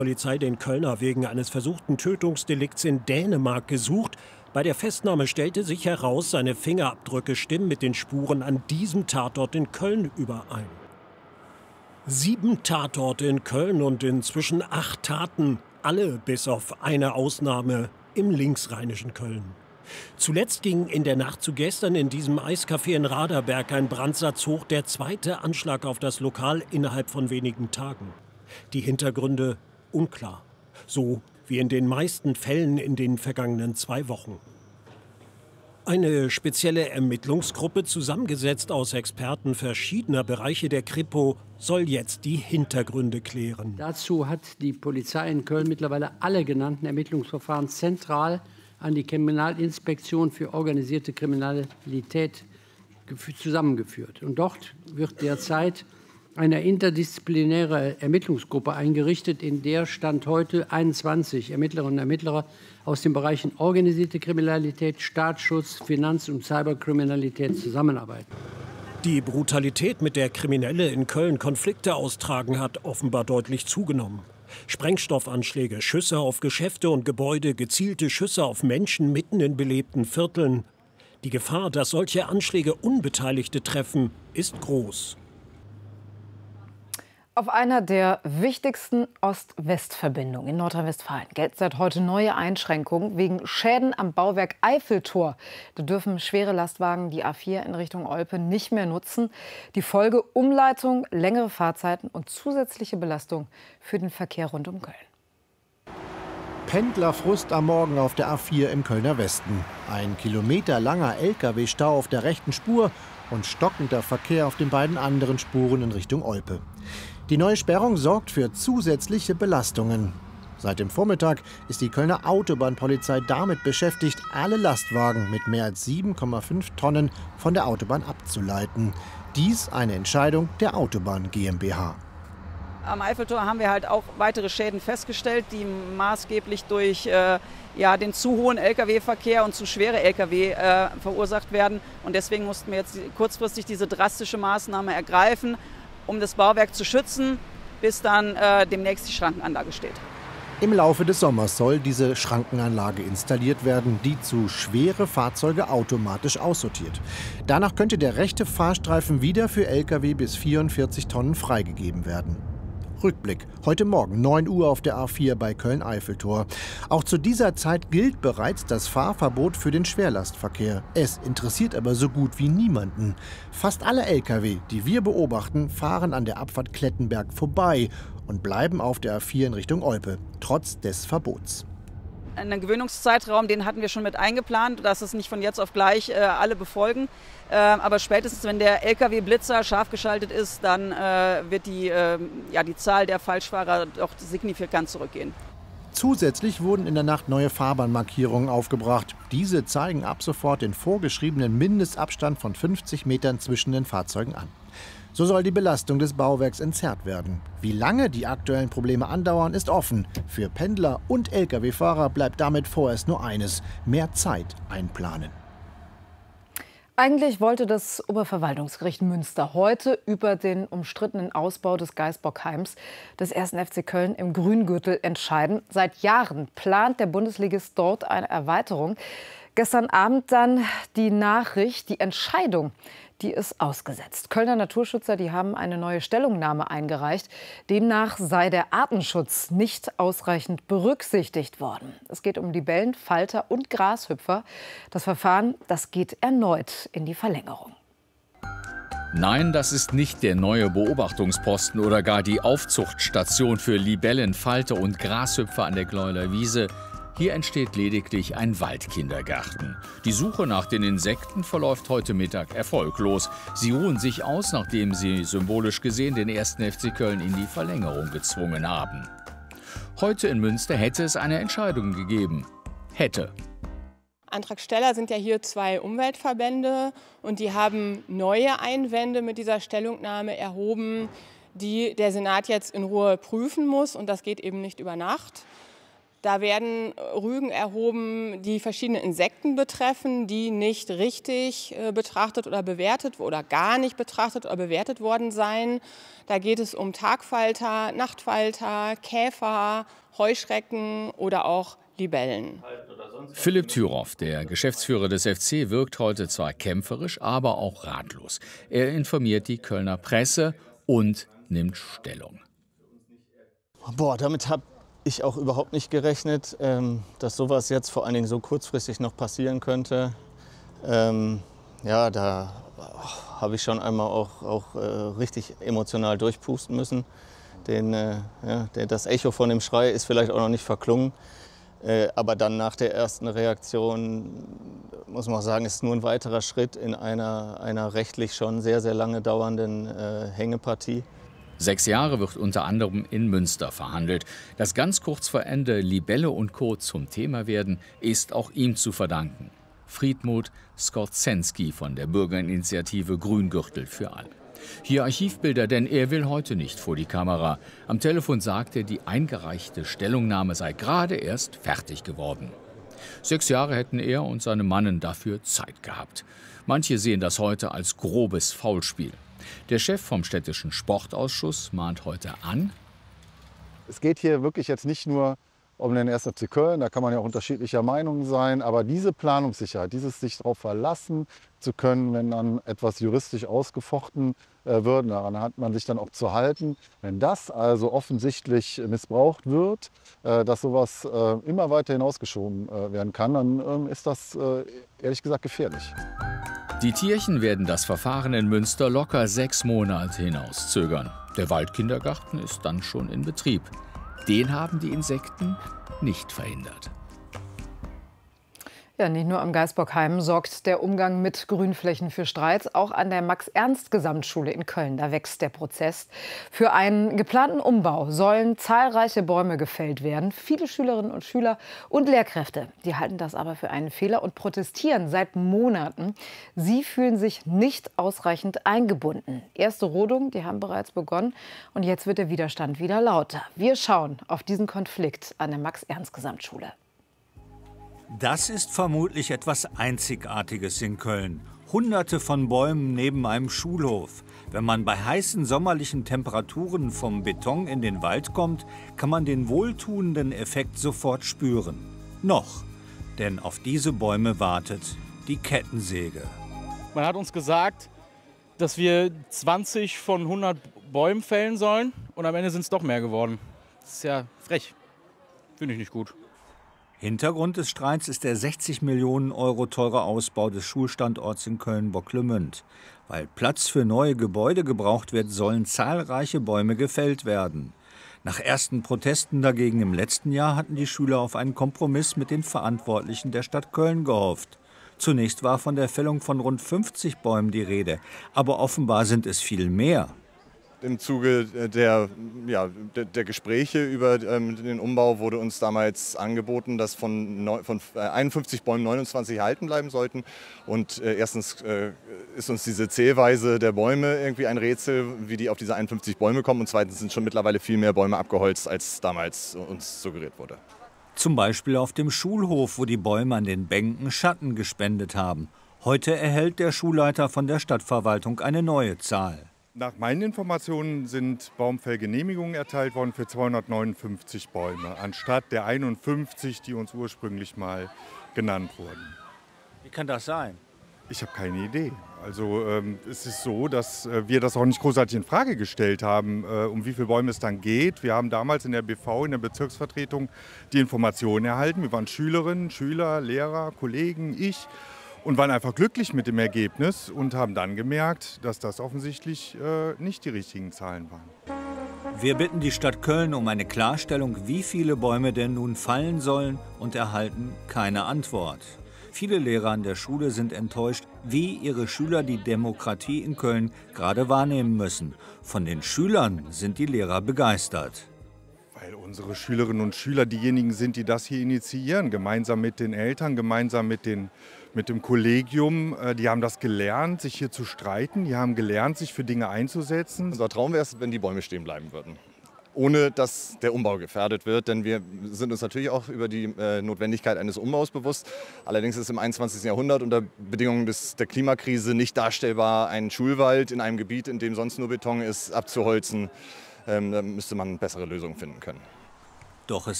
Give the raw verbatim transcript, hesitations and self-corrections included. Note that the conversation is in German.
Polizei den Kölner wegen eines versuchten Tötungsdelikts in Dänemark gesucht. Bei der Festnahme stellte sich heraus, seine Fingerabdrücke stimmen mit den Spuren an diesem Tatort in Köln überein. Sieben Tatorte in Köln und inzwischen acht Taten, alle bis auf eine Ausnahme im linksrheinischen Köln. Zuletzt ging in der Nacht zu gestern in diesem Eiscafé in Raderberg ein Brandsatz hoch, der zweite Anschlag auf das Lokal innerhalb von wenigen Tagen. Die Hintergründe unklar, so wie in den meisten Fällen in den vergangenen zwei Wochen. Eine spezielle Ermittlungsgruppe, zusammengesetzt aus Experten verschiedener Bereiche der Kripo, soll jetzt die Hintergründe klären. Dazu hat die Polizei in Köln mittlerweile alle genannten Ermittlungsverfahren zentral an die Kriminalinspektion für organisierte Kriminalität zusammengeführt. Und dort wird derzeit eine interdisziplinäre Ermittlungsgruppe eingerichtet, in der Stand heute einundzwanzig Ermittlerinnen und Ermittler aus den Bereichen organisierte Kriminalität, Staatsschutz, Finanz- und Cyberkriminalität zusammenarbeiten. Die Brutalität, mit der Kriminelle in Köln Konflikte austragen, hat offenbar deutlich zugenommen. Sprengstoffanschläge, Schüsse auf Geschäfte und Gebäude, gezielte Schüsse auf Menschen mitten in belebten Vierteln. Die Gefahr, dass solche Anschläge Unbeteiligte treffen, ist groß. Auf einer der wichtigsten Ost-West-Verbindungen in Nordrhein-Westfalen gelten seit heute neue Einschränkungen wegen Schäden am Bauwerk Eiffeltor. Da dürfen schwere Lastwagen die A vier in Richtung Olpe nicht mehr nutzen. Die Folge: Umleitung, längere Fahrzeiten und zusätzliche Belastung für den Verkehr rund um Köln. Pendlerfrust am Morgen auf der A vier im Kölner Westen. Ein kilometerlanger L K W-Stau auf der rechten Spur und stockender Verkehr auf den beiden anderen Spuren in Richtung Olpe. Die neue Sperrung sorgt für zusätzliche Belastungen. Seit dem Vormittag ist die Kölner Autobahnpolizei damit beschäftigt, alle Lastwagen mit mehr als sieben Komma fünf Tonnen von der Autobahn abzuleiten. Dies eine Entscheidung der Autobahn GmbH. Am Eiffeltor haben wir halt auch weitere Schäden festgestellt, die maßgeblich durch äh, ja, den zu hohen L K W-Verkehr und zu schwere L K W äh, verursacht werden. Und deswegen mussten wir jetzt kurzfristig diese drastische Maßnahme ergreifen, um das Bauwerk zu schützen, bis dann äh, demnächst die Schrankenanlage steht. Im Laufe des Sommers soll diese Schrankenanlage installiert werden, die zu schwere Fahrzeuge automatisch aussortiert. Danach könnte der rechte Fahrstreifen wieder für L K W bis vierundvierzig Tonnen freigegeben werden. Rückblick. Heute Morgen neun Uhr auf der A vier bei Köln-Eiffeltor. Auch zu dieser Zeit gilt bereits das Fahrverbot für den Schwerlastverkehr. Es interessiert aber so gut wie niemanden. Fast alle L K W, die wir beobachten, fahren an der Abfahrt Klettenberg vorbei und bleiben auf der A vier in Richtung Olpe, trotz des Verbots. Einen Gewöhnungszeitraum, den hatten wir schon mit eingeplant, dass es nicht von jetzt auf gleich äh, alle befolgen. Äh, aber spätestens, wenn der L K W-Blitzer scharf geschaltet ist, dann äh, wird die, äh, ja, die Zahl der Falschfahrer doch signifikant zurückgehen. Zusätzlich wurden in der Nacht neue Fahrbahnmarkierungen aufgebracht. Diese zeigen ab sofort den vorgeschriebenen Mindestabstand von fünfzig Metern zwischen den Fahrzeugen an. So soll die Belastung des Bauwerks entzerrt werden. Wie lange die aktuellen Probleme andauern, ist offen. Für Pendler und L K W-Fahrer bleibt damit vorerst nur eines: mehr Zeit einplanen. Eigentlich wollte das Oberverwaltungsgericht Münster heute über den umstrittenen Ausbau des Gaisbockheims des ersten F C Köln im Grüngürtel entscheiden. Seit Jahren plant der Bundesligist dort eine Erweiterung. Gestern Abend dann die Nachricht, die Entscheidung, die ist ausgesetzt. Kölner Naturschützer, die haben eine neue Stellungnahme eingereicht. Demnach sei der Artenschutz nicht ausreichend berücksichtigt worden. Es geht um Libellen, Falter und Grashüpfer. Das Verfahren, das geht erneut in die Verlängerung. Nein, das ist nicht der neue Beobachtungsposten oder gar die Aufzuchtstation für Libellen, Falter und Grashüpfer an der Gleuler Wiese. Hier entsteht lediglich ein Waldkindergarten. Die Suche nach den Insekten verläuft heute Mittag erfolglos. Sie ruhen sich aus, nachdem sie symbolisch gesehen den ersten F C Köln in die Verlängerung gezwungen haben. Heute in Münster hätte es eine Entscheidung gegeben. Hätte. Antragsteller sind ja hier zwei Umweltverbände und die haben neue Einwände mit dieser Stellungnahme erhoben, die der Senat jetzt in Ruhe prüfen muss, und das geht eben nicht über Nacht. Da werden Rügen erhoben, die verschiedene Insekten betreffen, die nicht richtig betrachtet oder bewertet oder gar nicht betrachtet oder bewertet worden seien. Da geht es um Tagfalter, Nachtfalter, Käfer, Heuschrecken oder auch Libellen. Philipp Thüroff, der Geschäftsführer des F C, wirkt heute zwar kämpferisch, aber auch ratlos. Er informiert die Kölner Presse und nimmt Stellung. Boah, damit habe ich auch überhaupt nicht gerechnet, ähm, dass sowas jetzt vor allen Dingen so kurzfristig noch passieren könnte. Ähm, ja, da oh, habe ich schon einmal auch, auch äh, richtig emotional durchpusten müssen. Den, äh, ja, der, das Echo von dem Schrei ist vielleicht auch noch nicht verklungen. Äh, aber dann nach der ersten Reaktion, muss man auch sagen, ist nur ein weiterer Schritt in einer, einer rechtlich schon sehr, sehr lange dauernden äh, Hängepartie. Sechs Jahre wird unter anderem in Münster verhandelt. Dass ganz kurz vor Ende Libelle und Co. zum Thema werden, ist auch ihm zu verdanken. Friedmut Skorzensky von der Bürgerinitiative Grüngürtel für alle. Hier Archivbilder, denn er will heute nicht vor die Kamera. Am Telefon sagt er, die eingereichte Stellungnahme sei gerade erst fertig geworden. Sechs Jahre hätten er und seine Mannen dafür Zeit gehabt. Manche sehen das heute als grobes Foulspiel. Der Chef vom städtischen Sportausschuss mahnt heute an: Es geht hier wirklich jetzt nicht nur um den ersten F C Köln, da kann man ja auch unterschiedlicher Meinung sein, aber diese Planungssicherheit, dieses sich darauf verlassen zu können, wenn dann etwas juristisch ausgefochten äh, wird, daran hat man sich dann auch zu halten. Wenn das also offensichtlich missbraucht wird, äh, dass sowas äh, immer weiter hinausgeschoben äh, werden kann, dann äh, ist das äh, ehrlich gesagt gefährlich. Die Tierchen werden das Verfahren in Münster locker sechs Monate hinauszögern. Der Waldkindergarten ist dann schon in Betrieb. Den haben die Insekten nicht verhindert. Ja, nicht nur am Geisbockheim sorgt der Umgang mit Grünflächen für Streit. Auch an der Max-Ernst-Gesamtschule in Köln, da wächst der Prozess. Für einen geplanten Umbau sollen zahlreiche Bäume gefällt werden. Viele Schülerinnen und Schüler und Lehrkräfte, die halten das aber für einen Fehler und protestieren seit Monaten. Sie fühlen sich nicht ausreichend eingebunden. Erste Rodungen, die haben bereits begonnen. Und jetzt wird der Widerstand wieder lauter. Wir schauen auf diesen Konflikt an der Max-Ernst-Gesamtschule. Das ist vermutlich etwas Einzigartiges in Köln. Hunderte von Bäumen neben einem Schulhof. Wenn man bei heißen sommerlichen Temperaturen vom Beton in den Wald kommt, kann man den wohltuenden Effekt sofort spüren. Noch, denn auf diese Bäume wartet die Kettensäge. Man hat uns gesagt, dass wir zwanzig von hundert Bäumen fällen sollen und am Ende sind es doch mehr geworden. Das ist ja frech. Finde ich nicht gut. Hintergrund des Streits ist der sechzig Millionen Euro teure Ausbau des Schulstandorts in Köln-Bocklemünd. Weil Platz für neue Gebäude gebraucht wird, sollen zahlreiche Bäume gefällt werden. Nach ersten Protesten dagegen im letzten Jahr hatten die Schüler auf einen Kompromiss mit den Verantwortlichen der Stadt Köln gehofft. Zunächst war von der Fällung von rund fünfzig Bäumen die Rede, aber offenbar sind es viel mehr. Im Zuge der, ja, der, der Gespräche über ähm, den Umbau wurde uns damals angeboten, dass von, neun, von einundfünfzig Bäumen neunundzwanzig erhalten bleiben sollten. Und äh, erstens äh, ist uns diese Zählweise der Bäume irgendwie ein Rätsel, wie die auf diese einundfünfzig Bäume kommen. Und zweitens sind schon mittlerweile viel mehr Bäume abgeholzt, als damals uns suggeriert wurde. Zum Beispiel auf dem Schulhof, wo die Bäume an den Bänken Schatten gespendet haben. Heute erhält der Schulleiter von der Stadtverwaltung eine neue Zahl. Nach meinen Informationen sind Baumfellgenehmigungen erteilt worden für zweihundertneunundfünfzig Bäume, anstatt der einundfünfzig, die uns ursprünglich mal genannt wurden. Wie kann das sein? Ich habe keine Idee. Also ähm, es ist so, dass äh, wir das auch nicht großartig in Frage gestellt haben, äh, um wie viele Bäume es dann geht. Wir haben damals in der B V, in der Bezirksvertretung, die Informationen erhalten. Wir waren Schülerinnen, Schüler, Lehrer, Kollegen, ich. Und waren einfach glücklich mit dem Ergebnis und haben dann gemerkt, dass das offensichtlich äh, nicht die richtigen Zahlen waren. Wir bitten die Stadt Köln um eine Klarstellung, wie viele Bäume denn nun fallen sollen, und erhalten keine Antwort. Viele Lehrer an der Schule sind enttäuscht, wie ihre Schüler die Demokratie in Köln gerade wahrnehmen müssen. Von den Schülern sind die Lehrer begeistert. Weil unsere Schülerinnen und Schüler diejenigen sind, die das hier initiieren, gemeinsam mit den Eltern, gemeinsam mit den mit dem Kollegium. Die haben das gelernt, sich hier zu streiten. Die haben gelernt, sich für Dinge einzusetzen. Unser Traum wäre es, wenn die Bäume stehen bleiben würden. ohne dass der Umbau gefährdet wird. Denn wir sind uns natürlich auch über die äh, Notwendigkeit eines Umbaus bewusst. Allerdings ist im einundzwanzigsten Jahrhundert unter Bedingungen des, der Klimakrise nicht darstellbar, einen Schulwald in einem Gebiet, in dem sonst nur Beton ist, abzuholzen. Ähm, da müsste man bessere Lösungen finden können. Doch es